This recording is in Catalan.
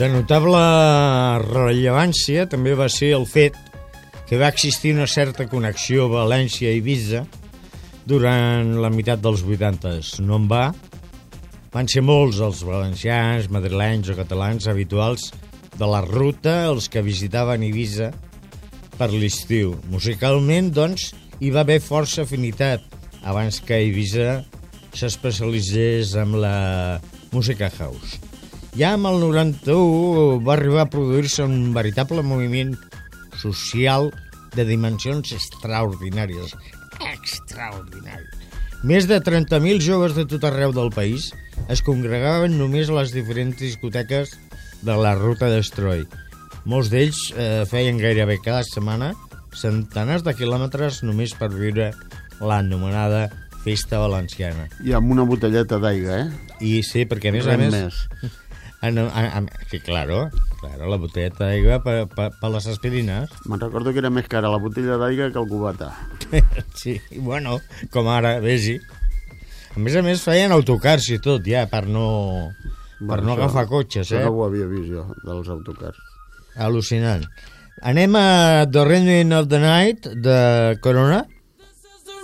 De notable rellevància també va ser el fet que va existir una certa connexió València-Eivissa durant la meitat dels 80s. No en va. Van ser molts els valencians, madrilenys o catalans habituals de la ruta els que visitaven Eivissa per l'estiu. Musicalment, doncs, hi va haver força afinitat abans que Eivissa s'especialitzés en la música house. Ja amb el 91 va arribar a produir-se un veritable moviment social de dimensions extraordinàries. Més de 30.000 joves de tot arreu del país es congregaven només a les diferents discoteques de la ruta d'Estroi. Molts d'ells feien gairebé cada setmana centenars de quilòmetres només per viure l'anomenada festa valenciana. I amb una botelleta d'aigua, I sí, perquè a més a més... que claro, la botelleta d'aigua per les aspirines. Me'n recordo que era més cara la botella d'aigua que el cubata. Sí, bueno, com ara, vés-hi. A més feien autocars i tot, ja, per no agafar cotxes, Això no ho havia vist jo, dels autocars. Al·lucinant. Anem a The Rhythm of the Night, de Corona.